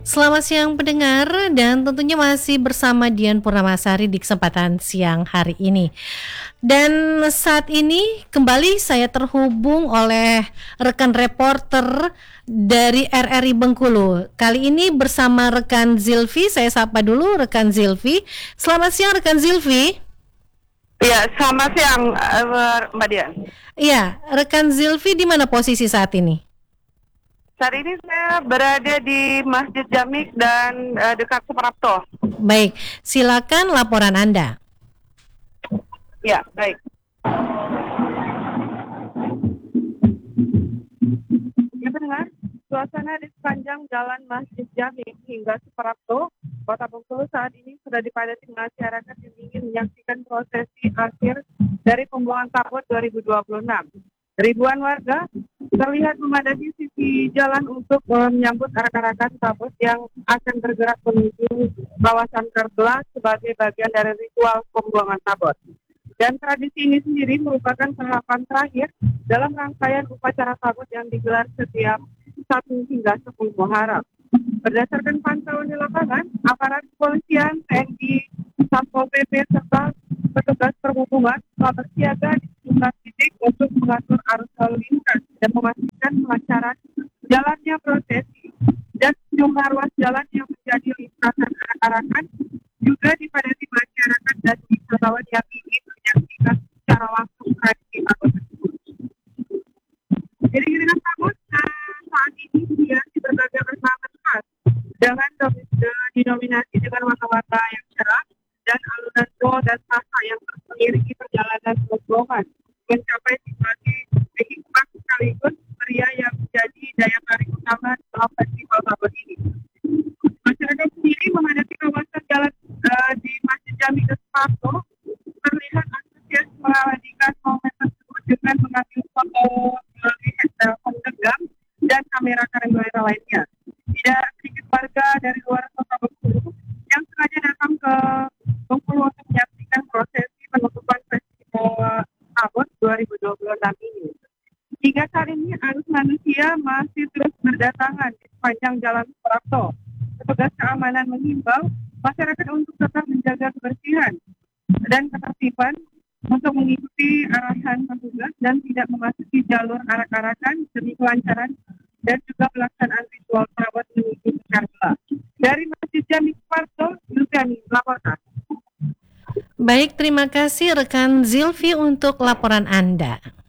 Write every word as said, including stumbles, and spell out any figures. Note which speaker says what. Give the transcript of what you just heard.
Speaker 1: Selamat siang pendengar dan tentunya masih bersama Dian Purnamasari di kesempatan siang hari ini. Dan saat ini kembali saya terhubung oleh rekan reporter dari R R I Bengkulu. Kali ini bersama rekan Zilvi, saya sapa dulu rekan Zilvi. Selamat siang rekan Zilvi.
Speaker 2: Ya, selamat siang uh, Mbak Dian.
Speaker 1: Iya, rekan Zilvi di mana posisi saat ini?
Speaker 2: Saat ini saya berada di Masjid Jamik dan uh, dekat Suprapto.
Speaker 1: Baik, silakan laporan Anda.
Speaker 2: Ya, baik. Ya pendengar, suasana di sepanjang jalan Masjid Jamik hingga Suprapto, Kota Bengkulu saat ini sudah dipadati masyarakat yang ingin menyaksikan prosesi akhir dari pembuangan Takbut dua ribu dua puluh enam. Ribuan warga terlihat memadati sisi jalan untuk menyambut arak-arakan Takbut yang akan bergerak menuju kawasan Karbala sebagai bagian dari ritual pembuangan Takbut. Dan tradisi ini sendiri merupakan tahapan terakhir dalam rangkaian upacara Takbut yang digelar setiap satu hingga sepuluh Muharram. Berdasarkan pantauan di lapangan, aparat kepolisian, T N I, Satpol P P serta petugas perhubungan telah bersiaga di sejumlah titik untuk mengatur arus lalu lintas dan memastikan kelancaran jalannya prosesi. Dan sejumlah ruas jalan yang menjadi lintasan arak-arakan juga dipadati masyarakat dan wisatawan yang ingin menyaksikan secara langsung tradisi Takbut tersebut. Iring-iringan Takbut saat ini dia di berbagai ornamen khas dengan dinominasi dengan warna-warna yang cerah dan alunan do dan sasa yang mengiringi perjalanan rombongan mencapai situasi hikmah sekaligus meriah yang menjadi daya tarik utama dalam festival Takbut ini. Masyarakat sendiri memadati kawasan jalan uh, di Masjid Jamik dan Suprapto terlihat antusias mengabadikan momen tersebut dengan mengambil foto melalui handphone genggam dan kamera kamera lainnya. Tidak sedikit warga dari luar kota Bengkulu yang sengaja datang ke Bengkulu untuk menyaksikan prosesi penutupan festival Takbut dua ribu dua puluh enam ini. Hingga saat ini arus manusia masih terus berdatangan di sepanjang jalan Suprapto. Petugas keamanan mengimbau masyarakat untuk tetap menjaga kebersihan dan ketertiban untuk mengikuti arahan petugas dan tidak memasuki jalur arak-arakan demi kelancaran dan juga pelaksanaan ritual Takbut menuju ke Karbala. Dari Masjid Jamik Suprapto, Yulviani melaporkan.
Speaker 1: Baik, terima kasih rekan Zilvi untuk laporan Anda.